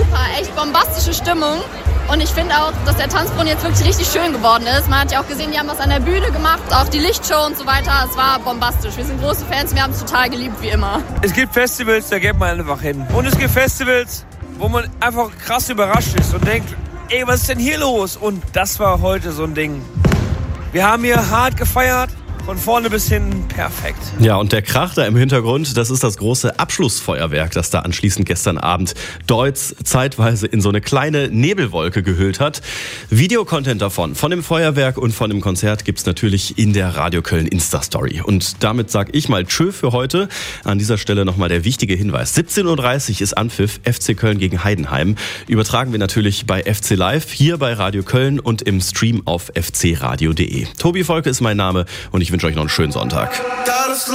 super, echt bombastische Stimmung. Und ich finde auch, dass der Tanzbrunnen jetzt wirklich richtig schön geworden ist. Man hat ja auch gesehen, die haben was an der Bühne gemacht, auch die Lichtshow und so weiter. Es war bombastisch. Wir sind große Fans, wir haben es total geliebt, wie immer. Es gibt Festivals, da geht man einfach hin. Und es gibt Festivals, wo man einfach krass überrascht ist und denkt, ey, was ist denn hier los? Und das war heute so ein Ding. Wir haben hier hart gefeiert. Von vorne bis hinten perfekt. Ja, und der Krach da im Hintergrund, das ist das große Abschlussfeuerwerk, das da anschließend gestern Abend Deutz zeitweise in so eine kleine Nebelwolke gehüllt hat. Videocontent davon, von dem Feuerwerk und von dem Konzert gibt's natürlich in der Radio Köln Insta-Story. Und damit sag ich mal tschö für heute. An dieser Stelle nochmal der wichtige Hinweis. 17.30 Uhr ist Anpfiff, FC Köln gegen Heidenheim. Übertragen wir natürlich bei FC Live, hier bei Radio Köln und im Stream auf fcradio.de. Tobi Volke ist mein Name und ich wünsche euch noch einen schönen Sonntag.